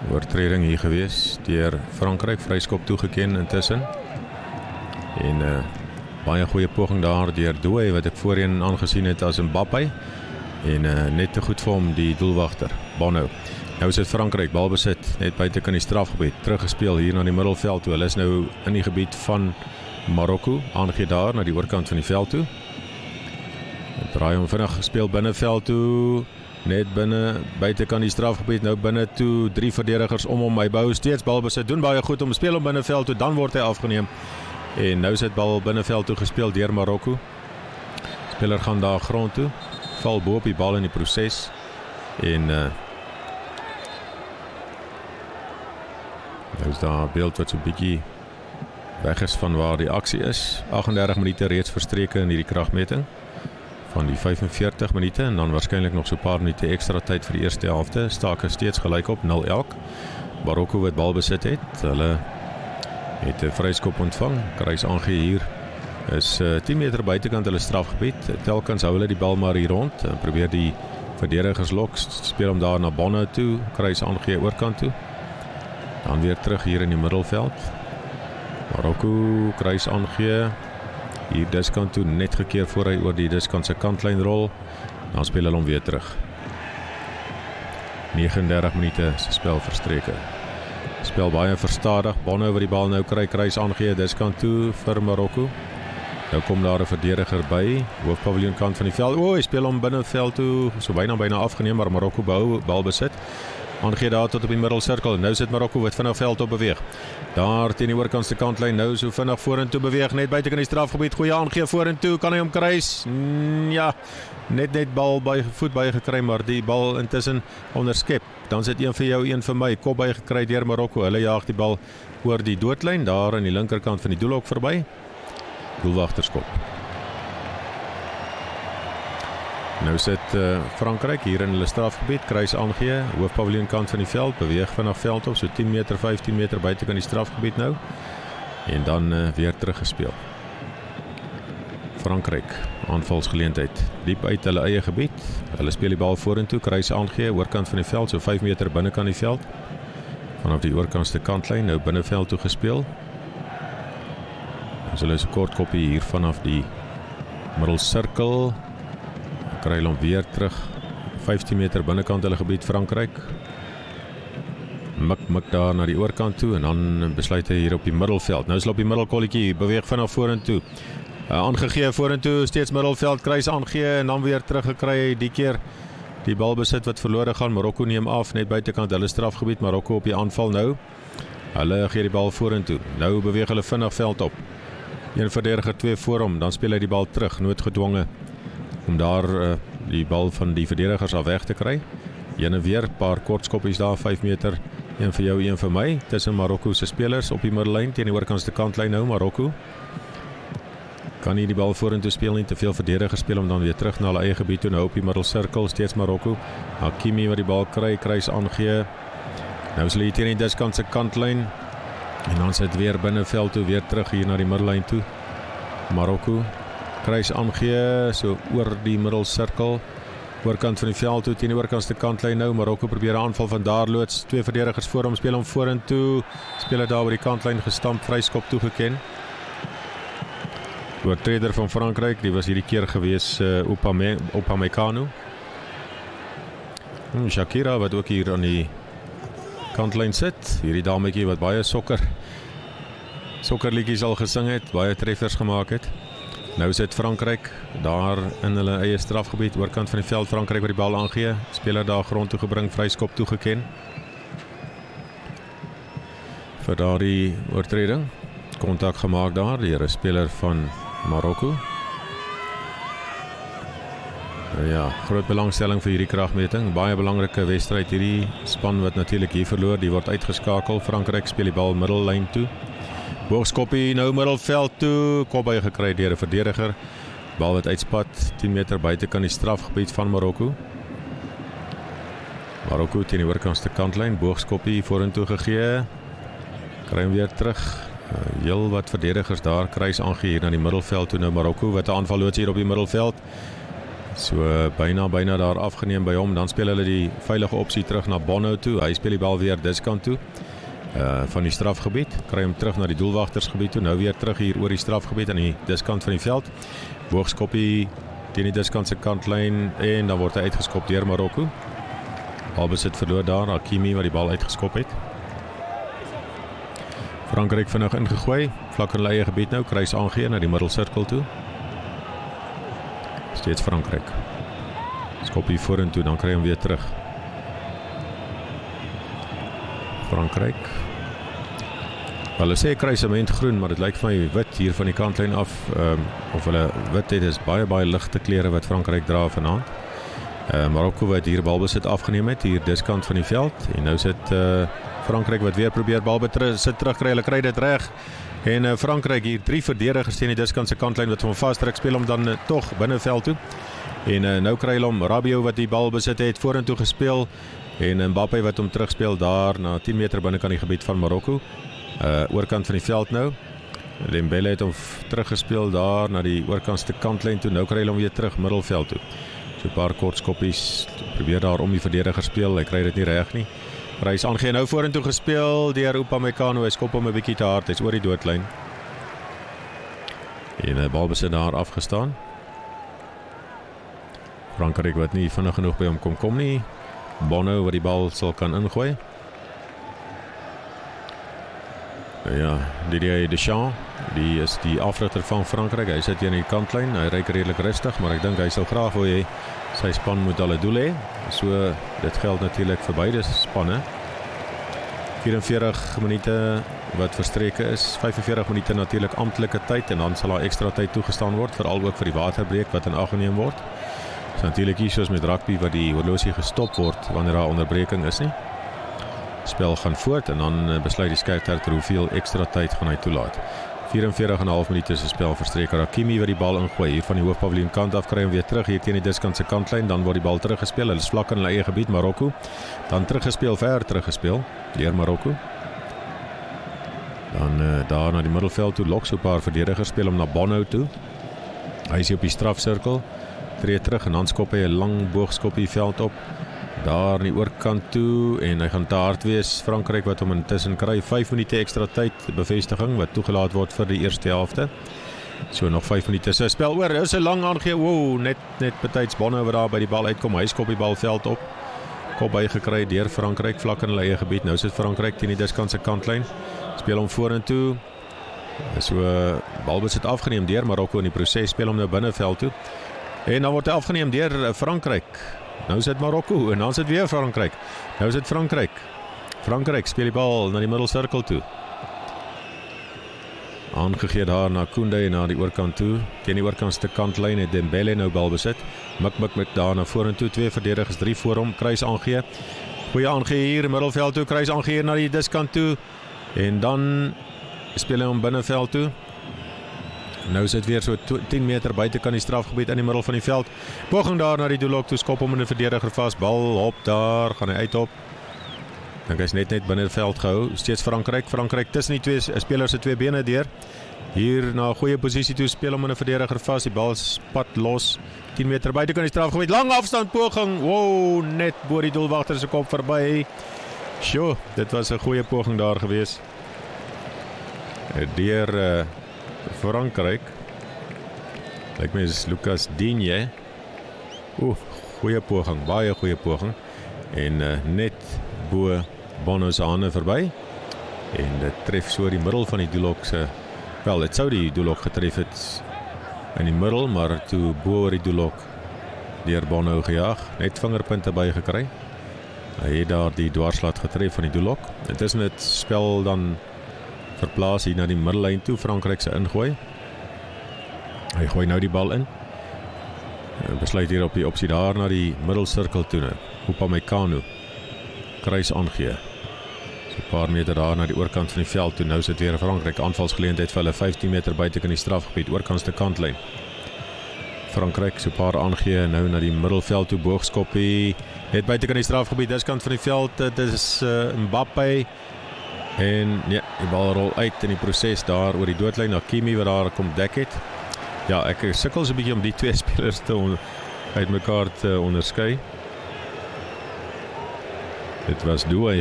Oortreding hier gewees deur Frankryk, vryskop toegeken intussen. En baie goeie poging daar deur Douay wat ek voorheen aangesien het as Mbappé. En net te goed vir hom die doelwagter, Bono. Nou is dit Frankryk, balbesit, net buite kan die strafgebied, teruggespeel hier na die middelveld toe. Hulle is nou in die gebied van Marokko, aangee daar na die oorkant van die veld toe. Draai hom vinnig gespeel binneveld toe, net binne, buite kan die strafgebied, nou binne toe, 3 verdedigers om hom, hy bou steeds balbesit, doen baie goed om speel om binneveld toe, dan word hy afgeneem. En nou is dit bal binneveld toe gespeel deur Marokko. Speler gaan daar grond toe, val bo op die bal in die proses. En nou is daar 'n beeld wat so 'n bietjie weg is van waar die aksie is. 38 minute reeds verstreke in hierdie kragmeting van die 45 minute en dan waarskynlik nog so 'n paar minute ekstra tyd vir die eerste helfte. Stake steeds gelyk op 0 elk. Marokko wat bal besit het. Hulle het 'n vryskop ontvang. Kruis aangee hier is 10 meter buitekant hulle strafgebied. Telkens hou hulle die bal maar hier rond en probeer die verdedigers lok. Speel hom daar na Bonne toe. Kruis aangee oorkant toe. Dan weer terug hier in die middelveld. Marokko kruis aangee. Hier diskant toe net gekeer voor hy oor die diskant se kantlyn rol. Dan speel hulle hom weer terug. 39 minute se spel verstreke. Spel baie verstadig. Bonne oor die bal nou kry, kruis aangee diskant toe vir Marokko. Nou kom daar 'n verdediger by, hoofpaviljoen kant van die veld. Hy speel hom binneveld toe, so byna afgeneem, maar Marokko bou bal besit. Aangee daar tot op die middelsirkel. Nou sit Marokko wat vinnig veld op beweeg. Daar teen die oorkantste kantlyn nou so vinnig vorentoe beweeg, net buite kan die strafgebied. Goeie aangee vorentoe, kan hy hom kruis? Ja, net bal by voet by gekry, maar die bal intussen onderskep. Dan sit een vir jou, een vir my. Kop by gekry deur Marokko. Hulle jaag die bal oor die doodlyn daar aan die linkerkant van die doelhok verby. Doelwagterskop. Nou sit Frankryk hier in hulle strafgebied, kruis aangee, hoofpaviljoen kant van die veld, beweeg vanaf veld op, so 10 meter, 15 meter buite kan die strafgebied nou. En dan weer teruggespeel. Frankryk, aanvalsgeleentheid, diep uit hulle eie gebied. Hulle speel die bal vorentoe, kruis aangee, oorkant van die veld, so 5 meter binnekant die veld. Vanaf die oorkantste kantlyn, nou binneveld toe gespeel. Dus hulle is 'n kort koppie hier vanaf die middelsirkel. Kry hulle hom weer terug 15 meter binnekant hulle gebied Frankryk. Mik daar na die oorkant toe en dan besluit hy hier op die middelveld. Nou is hulle op die middelkolletjie, beweeg vanaf vorentoe. Aangegee vorentoe, steeds middelveld, kruis aangee en dan weer teruggekry die keer. Die bal besit wat verlore gaan, Marokko neem af net buitekant hulle strafgebied, Marokko op die aanval nou. Hulle gee die bal vorentoe. Nou beweeg hulle vinnig veld op. Een verdediger, 2 voor hom, dan speel hy die bal terug, noodgedwonge om daar die bal van die verdedigers af weg te kry. Een en weer, paar kortskoppies daar, 5 meter, een vir jou, een vir my, tussen Marokko se spelers op die middellyn, teen die oorkantste kantlyn nou, Marokko. Kan nie die bal vorentoe speel nie, te veel verdedigers speel om dan weer terug na hulle eie gebied toe, nou op die middelsirkel, steeds Marokko. Hakimi wat die bal kry, kruis aangee. Nou is hulle hier teen die diskant se kantlyn, en dan sit weer binneveld toe, weer terug hier na die middellyn toe. Marokko. Kruis aangee, so oor die middelsirkel, oorkant van die veld toe, teen die oorkantste kantlyn nou, Marokko probeer 'n aanval van daar loods, 2 verdedigers voor hom, speel hom vorentoe, speler daar oor die kantlyn gestamp, vryskop toegeken. Oortreder van Frankryk, die was hierdie keer gewees Upamecano. Shakira wat ook hier aan die kantlyn sit, hierdie dametjie wat baie sokkerliedjies al gesing het, baie treffers gemaak het. Nou sit Frankryk daar in hulle eie strafgebied, oorkant van die veld, Frankryk wat die bal aangee, speler daar grond toe gebring, vryskop toegeken. Vir daardie oortreding, kontak gemaak daar, deur 'n speler van Marokko. Ja, groot belangstelling vir hierdie kragmeting, baie belangrike wedstryd hierdie span wat natuurlik hier verloor, die word uitgeskakel, Frankryk speel die bal middellyn toe. Boogskoppie nou middelveld toe, kop by gekry deur 'n verdediger. Bal wat uitspat 10 meter buite kan die strafgebied van Marokko. Marokko teen die oorkantste kantlyn, boogskoppie vorentoe gegee. Kry hom weer terug. Heel wat verdedigers daar, kruis aangee hier na die middelveld toe nou Marokko wat 'n aanval loods hier op die middelveld. So byna daar afgeneem by hom. Dan speel hulle die veilige opsie terug na Bono toe. Hy speel die bal weer diskant toe. Van die strafgebied, kry hom terug na die doelwagtersgebied toe, nou weer terug hier oor die strafgebied aan die diskant van die veld. Boogskoppie teen die diskant se kantlyn en dan word hy uitgeskop deur Marokko. Balbesit verloor daar, Hakimi wat die bal uitgeskop het. Frankryk vinnig ingegooi, vlak in hulle eie gebied nou, kruis aangee na die middelsirkel toe. Steeds Frankryk. Skoppie vorentoe, dan kry hom weer terug. Frankryk. Hulle sê kruisement groen, maar dit lyk vir my wit hier van die kantlyn af, of hulle wit het, is baie ligte kleure wat Frankryk dra vanaand. Marokko wat hier balbesit afgeneem het, hier diskant van die veld, en nou sit Frankryk wat weer probeer balbesit terugkry, hulle kry dit reg, en Frankryk hier 3 verdedigers teen die diskant se kantlyn wat hom vasdruk, speel hom dan tog binne veld toe, en nou kry hulle hom Rabiot wat die bal besit het, vorentoe gespeel, en Mbappé wat hom terugspeel daar na 10 meter binnekant die gebied van Marokko, oorkant van die veld nou, Dembele het hom teruggespeel daar na die oorkantste kantlyn toe, nou kry hulle hom weer terug middelveld toe. So 'n paar kort skoppies, probeer daar om die verdediger speel, hy kry dit nie reg nie. Reis aangee nou vorentoe gespeel deur Upamecano, hy skop hom 'n bietjie te hard, hy's oor die doodlyn. En 'n balbesit daar afgestaan. Frankryk wat nie vinnig genoeg by hom kom nie. Bono wat die bal sal kan ingooi. Ja, Didier Deschamps, die is die afrigter van Frankryk, hy sit hier in die kantlyn, hy ryk redelik rustig, maar ek dink hy sal graag wil hê sy span moet alle doel hê, so dit geld natuurlik vir beide spanne. 44 minute wat verstreke is, 45 minute natuurlik amptelike tyd, en dan sal daar ekstra tyd toegestaan word, veral ook vir die waterbreek wat in ag geneem word. So natuurlik hier soos met rugby wat die horlosie gestop word wanneer daar onderbreking is nie. Spel gaan voort en dan besluit die skeieregter hoeveel ekstra tyd gaan hy toelaat. 44,5 minute se spel verstreek. Hakimi wat die bal ingooi hier van die hoofpaviljoen kant af, kry hom weer terug hier teen die diskant se kantlyn, dan word die bal teruggespeel. Hulle is vlak in hulle eie gebied, Marokko. Dan teruggespeel, ver teruggespeel deur Marokko. Dan daar na die middelveld toe, lok so 'n paar verdedigers, speel hom na Bono toe. Hy is hier op die strafsirkel, tree terug en dan skop hy 'n lang boogskoppie veld op. Daar in die oorkant toe, en hy gaan te hard wees, Frankryk wat hom intussen kry, 5 minute ekstra tyd bevestiging wat toegelaat word vir die eerste helfte. So nog 5 minute se spel oor, is 'n lang aangee, wow, net betyds Bono wat daar by die bal uitkom, hy skop die bal veld op, kop bygekry deur Frankryk, vlak in hulle eie gebied, nou sit Frankryk teen die diskant se kantlyn, speel hom vorentoe, so balbesit afgeneem deur Marokko in die proses, speel hom nou binneveld toe, en dan word hy afgeneem deur Frankryk. Nou sit Marokko en dan sit weer Frankryk. Nou sit Frankryk. Frankryk speel die bal na die middelsirkel toe. Aangegee daar na Koundé na die oorkant toe. Teen die oorkantste kantlyn het Dembele nou bal besit. Mik daar na vorentoe, 2 verdedigers, 3 voor hom, kruis aangee. Goeie aangee hier middelveld toe, kruis aangee na die diskant toe. En dan speel hy hom binneveld toe. Nou sit weer so 10 meter buite kan die strafgebied in die middel van die veld. Poging daar na die doellok toe, skop hom in 'n verdediger vas, bal op daar, gaan hy uit op. Dink hy's net binne die veld gehou. Steeds Frankryk tussen die twee spelers se twee bene deur. Hier na 'n goeie posisie toe, speel hom in 'n verdediger vas, die bal spat los. 10 meter buite kan die strafgebied, lang afstand poging. Wow, net bo die doelwagter se kop verby. Sjoe, dit was 'n goeie poging daar gewees. Deur Frankryk. Lyk my is Lucas Digne. Goeie poging, baie goeie poging. En net bo Bono se hande verby. En dit tref so die middel van die doellok se. Wel, dit sou die doellok getref het in die middel, maar toe bo oor die doellok deur Bono gejaag, net vingerpunte bygekry. Hy het daar die dwarslat getref van die doellok. Intussen het spel dan verplaas hier na die middellyn toe, Frankryk se ingooi. Hy gooi nou die bal in. Besluit hier op die opsie daar na die middelsirkel toe nou. Upamecano. Kruis aangee. So 'n paar meter daar na die oorkant van die veld toe. Nou sit weer Frankryk aanvalsgeleentheid vir hulle 15 meter buite kan die strafgebied, oorkantste kantlyn. Frankryk so 'n paar aangee nou na die middelveld toe, boogskoppie. Net buite kan die strafgebied, diskant van die veld. Dit is Mbappé. En ja, die bal rol uit in die proses daar oor die doodlyn. Hakimi wat daar kom dek het. Ja, ek sukkel so 'n bietjie om die twee spelers uit mekaar te onderskei. Dit was Douay